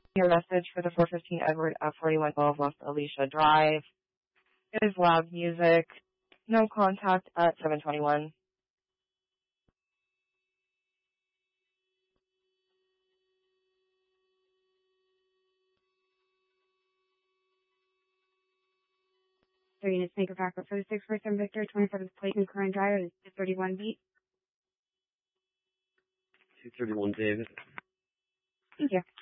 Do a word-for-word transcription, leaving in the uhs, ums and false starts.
Your message for the four fifteen Edward F forty-one twelve West Alicia Drive. It is loud music. No contact at seven twenty-one. Three units make a backup for the six four seven Victor, twenty-seventh Place in Current Drive, is two thirty-one beat. two thirty-one David. Thank you.